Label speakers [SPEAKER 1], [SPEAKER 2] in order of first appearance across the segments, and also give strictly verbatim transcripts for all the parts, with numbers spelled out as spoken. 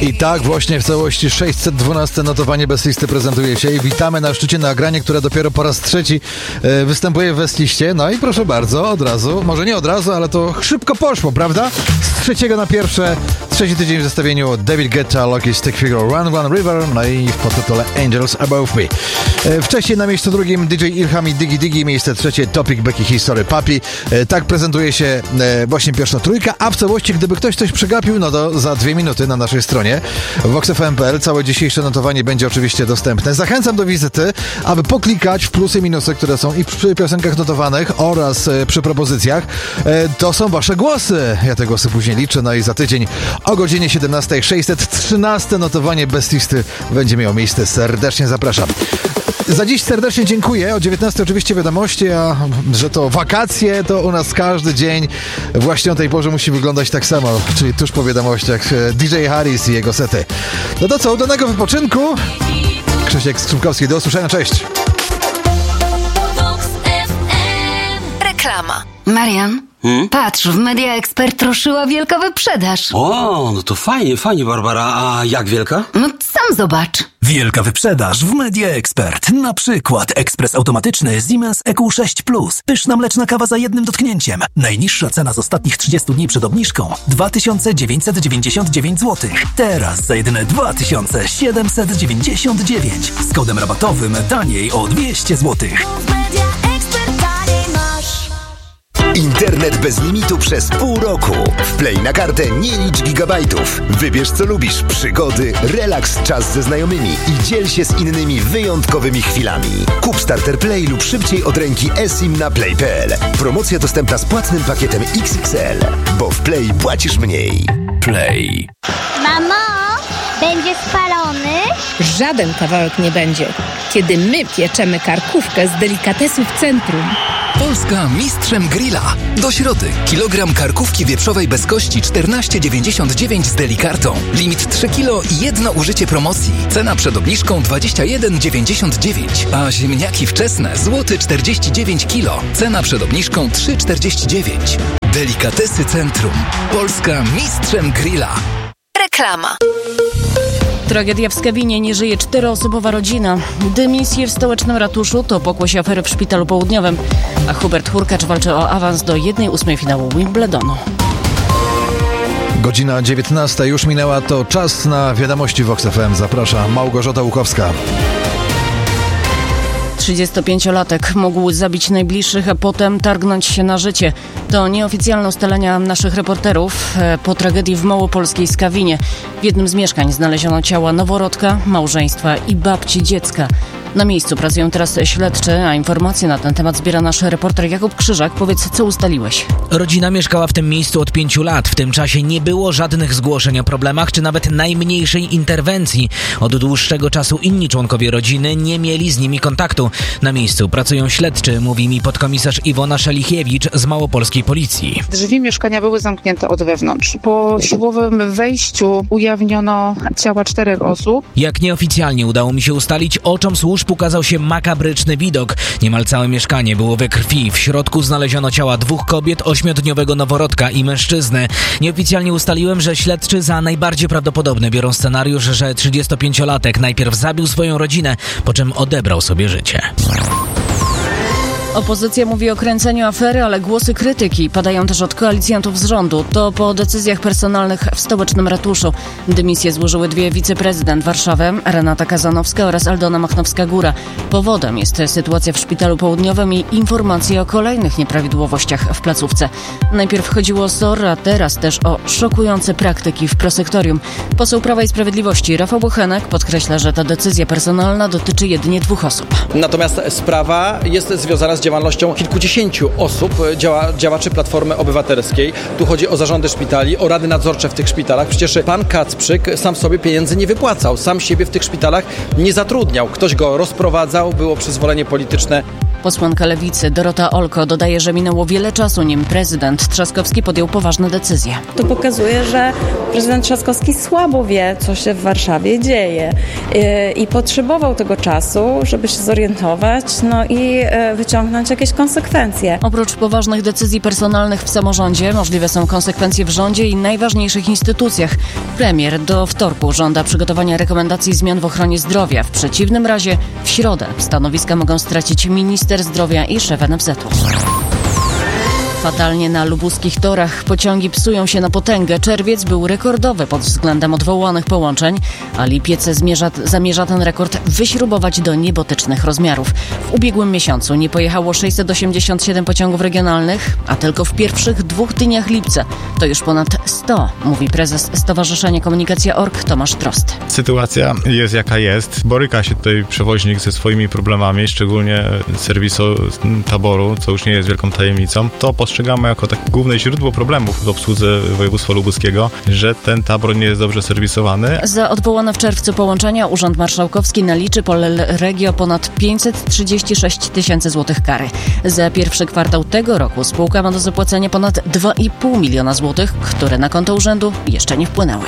[SPEAKER 1] I tak właśnie w całości sześćset dwanaście notowanie bez listy prezentuje się i witamy na szczycie nagranie, które dopiero po raz trzeci e, występuje w bez liście. No i proszę bardzo, od razu, może nie od razu, ale to szybko poszło, prawda? Z trzeciego na pierwsze, trzeci tydzień w zestawieniu David Guetta, Lucky Stick Figure, Run Run River, no i w podtytule Angels Above Me. E, wcześniej na miejscu drugim D J Irham i Diggy Diggy, miejsce trzecie Topic Becky History Papi. E, tak prezentuje się e, właśnie pierwsza trójka, a w całości, gdyby ktoś coś przegapił, no to za dwie minuty na naszej stronie vox f m kropka p l całe dzisiejsze notowanie będzie oczywiście dostępne. Zachęcam do wizyty, aby poklikać w plusy i minusy, które są i przy piosenkach notowanych oraz e, przy propozycjach. E, to są wasze głosy. Ja te głosy później liczę, no i za tydzień o godzinie siedemnastej sześćset trzynaście notowanie bez listy będzie miało miejsce. Serdecznie zapraszam. Za dziś serdecznie dziękuję. O dziewiętnastej oczywiście wiadomości, a że to wakacje, to u nas każdy dzień właśnie o tej porze musi wyglądać tak samo, czyli tuż po wiadomościach D J Harris i jego sety. No to co, udanego wypoczynku. Krzysiek Skrzypkowski, do usłyszenia, cześć.
[SPEAKER 2] Reklama. Marian, hmm? Patrz, w Media Expert ruszyła wielka wyprzedaż.
[SPEAKER 3] O, no to fajnie, fajnie, Barbara. A jak wielka?
[SPEAKER 2] No sam zobacz.
[SPEAKER 4] Wielka wyprzedaż w Media Expert. Na przykład ekspres automatyczny Siemens E Q sześć plus. Pyszna mleczna kawa za jednym dotknięciem. Najniższa cena z ostatnich trzydziestu dni przed obniżką dwa tysiące dziewięćset dziewięćdziesiąt dziewięć złotych. Teraz za jedyne dwa tysiące siedemset dziewięćdziesiąt dziewięć. Z kodem rabatowym taniej o dwieście złotych.
[SPEAKER 5] Internet bez limitu przez pół roku. Wplay na kartę, nie licz gigabajtów. Wybierz co lubisz, przygody, relaks, czas ze znajomymi i dziel się z innymi wyjątkowymi chwilami. Kup Starter Play lub szybciej od ręki eSIM na play kropka p l. Promocja dostępna z płatnym pakietem X X L, bo w Play płacisz mniej.
[SPEAKER 4] Play.
[SPEAKER 6] Mamo, będzie spalony?
[SPEAKER 7] Żaden kawałek nie będzie, kiedy my pieczemy karkówkę z delikatesów Centrum.
[SPEAKER 8] Polska mistrzem grilla. Do środy. Kilogram karkówki wieprzowej bez kości czternaście dziewięćdziesiąt dziewięć z delikartą. Limit trzy kilo i jedno użycie promocji. Cena przed obniżką dwadzieścia jeden dziewięćdziesiąt dziewięć. A ziemniaki wczesne złoty czterdzieści dziewięć kilo. Cena przed obniżką trzy czterdzieści dziewięć. Delikatesy Centrum. Polska mistrzem grilla.
[SPEAKER 2] Reklama.
[SPEAKER 9] Tragedia w Skawinie, nie żyje czteroosobowa rodzina. Dymisje w stołecznym ratuszu to pokłosie afery w Szpitalu Południowym, a Hubert Hurkacz walczy o awans do jednej ósmej finału Wimbledonu.
[SPEAKER 1] Godzina dziewiętnasta już minęła, to czas na wiadomości vox f m. Zaprasza Małgorzata Łukowska.
[SPEAKER 9] trzydziestopięciolatek mógł zabić najbliższych, a potem targnąć się na życie. To nieoficjalne ustalenia naszych reporterów po tragedii w małopolskiej Skawinie. W jednym z mieszkań znaleziono ciała noworodka, małżeństwa i babci dziecka. Na miejscu pracują teraz śledczy, a informacje na ten temat zbiera nasz reporter Jakub Krzyżak. Powiedz, co ustaliłeś?
[SPEAKER 10] Rodzina mieszkała w tym miejscu od pięciu lat. W tym czasie nie było żadnych zgłoszeń o problemach, czy nawet najmniejszej interwencji. Od dłuższego czasu inni członkowie rodziny nie mieli z nimi kontaktu. Na miejscu pracują śledczy, mówi mi podkomisarz Iwona Szelichiewicz z małopolskiej policji.
[SPEAKER 11] Drzwi mieszkania były zamknięte od wewnątrz. Po siłowym wejściu ujawniono ciała czterech osób.
[SPEAKER 10] Jak nieoficjalnie udało mi się ustalić, oczom służb ukazał się makabryczny widok. Niemal całe mieszkanie było we krwi. W środku znaleziono ciała dwóch kobiet, ośmiodniowego noworodka i mężczyzny. Nieoficjalnie ustaliłem, że śledczy za najbardziej prawdopodobny biorą scenariusz, że trzydziestopięciolatek najpierw zabił swoją rodzinę, po czym odebrał sobie życie.
[SPEAKER 9] Opozycja mówi o kręceniu afery, ale głosy krytyki padają też od koalicjantów z rządu. To po decyzjach personalnych w stołecznym ratuszu. Dymisję złożyły dwie wiceprezydent Warszawy, Renata Kazanowska oraz Aldona Machnowska-Góra. Powodem jest sytuacja w Szpitalu Południowym i informacje o kolejnych nieprawidłowościach w placówce. Najpierw chodziło o S O R, a teraz też o szokujące praktyki w prosektorium. Poseł Prawa i Sprawiedliwości Rafał Bochenek podkreśla, że ta decyzja personalna dotyczy jedynie dwóch osób.
[SPEAKER 12] Natomiast sprawa jest związana z działalnością kilkudziesięciu osób, działa, działaczy Platformy Obywatelskiej. Tu chodzi o zarządy szpitali, o rady nadzorcze w tych szpitalach. Przecież pan Kacprzyk sam sobie pieniędzy nie wypłacał, sam siebie w tych szpitalach nie zatrudniał. Ktoś go rozprowadzał, było przyzwolenie polityczne.
[SPEAKER 9] Posłanka Lewicy Dorota Olko dodaje, że minęło wiele czasu, nim prezydent Trzaskowski podjął poważne decyzje.
[SPEAKER 13] To pokazuje, że prezydent Trzaskowski słabo wie, co się w Warszawie dzieje i, i potrzebował tego czasu, żeby się zorientować, no i wyciągnąć jakieś konsekwencje.
[SPEAKER 9] Oprócz poważnych decyzji personalnych w samorządzie, możliwe są konsekwencje w rządzie i najważniejszych instytucjach. Premier do wtorku żąda przygotowania rekomendacji zmian w ochronie zdrowia. W przeciwnym razie w środę stanowiska mogą stracić minister zdrowia i szef N F Z-u. Fatalnie na lubuskich torach. Pociągi psują się na potęgę. Czerwiec był rekordowy pod względem odwołanych połączeń, a lipiec zmierza, zamierza ten rekord wyśrubować do niebotycznych rozmiarów. W ubiegłym miesiącu nie pojechało sześćset osiemdziesiąt siedem pociągów regionalnych, a tylko w pierwszych dwóch dniach lipca to już ponad sto, mówi prezes Stowarzyszenia Komunikacja kropka org Tomasz Trost.
[SPEAKER 14] Sytuacja jest jaka jest. Boryka się tutaj przewoźnik ze swoimi problemami, szczególnie serwisu taboru, co już nie jest wielką tajemnicą. To postrzegamy jako takie główne źródło problemów w obsłudze województwa lubuskiego, że ten tabor nie jest dobrze serwisowany.
[SPEAKER 9] Za odwołane w czerwcu połączenia Urząd Marszałkowski naliczy Polregio ponad pięćset trzydzieści sześć tysięcy złotych kary. Za pierwszy kwartał tego roku spółka ma do zapłacenia ponad dwa i pół miliona złotych, które na konto urzędu jeszcze nie wpłynęły.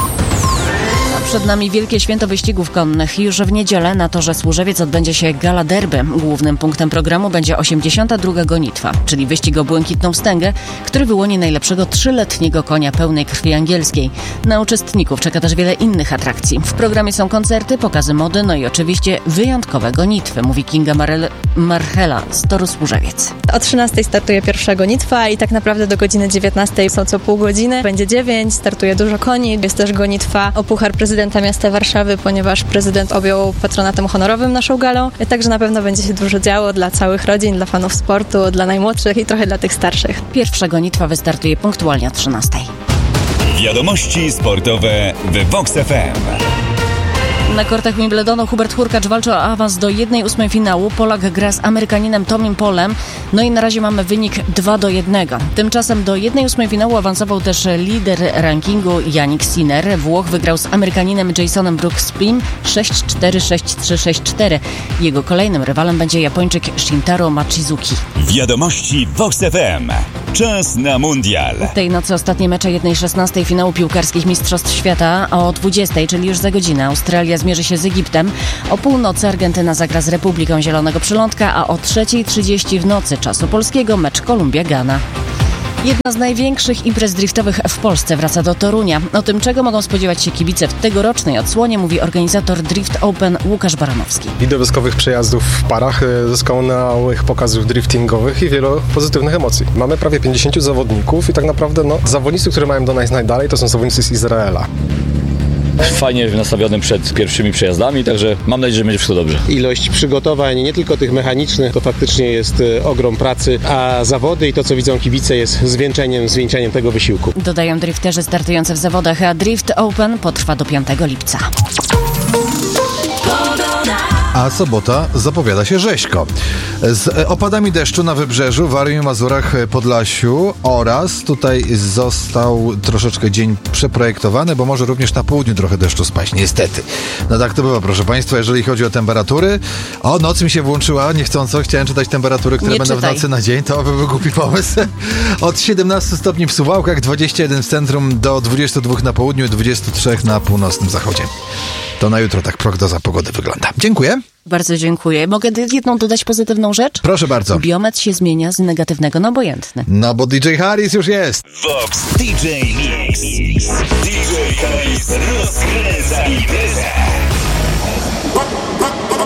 [SPEAKER 9] Przed nami wielkie święto wyścigów konnych. Już w niedzielę na torze Służewiec odbędzie się gala derby. Głównym punktem programu będzie osiemdziesiąta druga gonitwa, czyli wyścig o błękitną wstęgę, który wyłoni najlepszego trzyletniego konia pełnej krwi angielskiej. Na uczestników czeka też wiele innych atrakcji. W programie są koncerty, pokazy mody, no i oczywiście wyjątkowe gonitwy, mówi Kinga Marel- Marchela z toru Służewiec.
[SPEAKER 15] O trzynastej startuje pierwsza gonitwa i tak naprawdę do godziny dziewiętnastej są co pół godziny. Będzie dziewięć, startuje dużo koni. Jest też gonitwa o Puchar Prezydenta Miasta Warszawy, ponieważ prezydent objął patronatem honorowym naszą galą. Także na pewno będzie się dużo działo dla całych rodzin, dla fanów sportu, dla najmłodszych i trochę dla tych starszych.
[SPEAKER 9] Pierwsza gonitwa wystartuje punktualnie o trzynastej.
[SPEAKER 16] Wiadomości sportowe w Vox F M.
[SPEAKER 9] Na kortach Wimbledonu Hubert Hurkacz walczy o awans do jednej ósmej finału. Polak gra z Amerykaninem Tomim Polem. No i na razie mamy wynik dwa do jednego. Tymczasem do jednej ósmej finału awansował też lider rankingu Jannik Sinner. Włoch wygrał z Amerykaninem Jasonem Brooks-Prim sześć cztery, sześć trzy, sześć cztery. Jego kolejnym rywalem będzie Japończyk Shintaro Machizuki.
[SPEAKER 16] Wiadomości Vox F M. Czas na mundial.
[SPEAKER 9] Tej nocy ostatnie mecze jednej szesnastej finału piłkarskich Mistrzostw Świata. O dwudziestej, czyli już za godzinę, Australia zmierzy się z Egiptem. O północy Argentyna zagra z Republiką Zielonego Przylądka, a o trzeciej trzydzieści w nocy czasu polskiego mecz Kolumbia-Ghana. Jedna z największych imprez driftowych w Polsce wraca do Torunia. O tym, czego mogą spodziewać się kibice w tegorocznej odsłonie, mówi organizator Drift Open Łukasz Baranowski.
[SPEAKER 17] Widowiskowych przejazdów w parach, doskonałych pokazów driftingowych i wielu pozytywnych emocji. Mamy prawie pięćdziesięciu zawodników i tak naprawdę no, zawodnicy, które mają do nas najdalej, to są zawodnicy z Izraela.
[SPEAKER 18] Fajnie nastawionym przed pierwszymi przejazdami, także mam nadzieję, że będzie wszystko dobrze.
[SPEAKER 19] Ilość przygotowań, nie tylko tych mechanicznych, to faktycznie jest ogrom pracy, a zawody i to, co widzą kibice, jest zwieńczeniem, zwieńczeniem tego wysiłku.
[SPEAKER 9] Dodają drifterzy startujące w zawodach, a Drift Open potrwa do piątego lipca.
[SPEAKER 1] A sobota zapowiada się rzeźko. Z opadami deszczu na wybrzeżu, Warmii, Mazurach, Podlasiu oraz tutaj został troszeczkę dzień przeprojektowany, bo może również na południu trochę deszczu spaść, niestety. No tak to bywa, proszę Państwa, jeżeli chodzi o temperatury. O, noc mi się włączyła, niechcąco, chciałem czytać temperatury, które
[SPEAKER 9] Nie
[SPEAKER 1] będą
[SPEAKER 9] czytaj.
[SPEAKER 1] w nocy na dzień, to by był głupi pomysł. Od siedemnastu stopni w Suwałkach, dwudziestu jeden w centrum, do dwudziestu dwóch na południu i dwudziestu trzech na północnym zachodzie. To na jutro tak prognoza pogody wygląda. Dziękuję.
[SPEAKER 9] Bardzo dziękuję. Mogę jedną dodać pozytywną rzecz?
[SPEAKER 1] Proszę bardzo.
[SPEAKER 9] Biometr się zmienia z negatywnego na obojętny.
[SPEAKER 1] No bo D J Harris już jest.
[SPEAKER 16] Vox D J Mix. D J Harris rozkręca imprezę.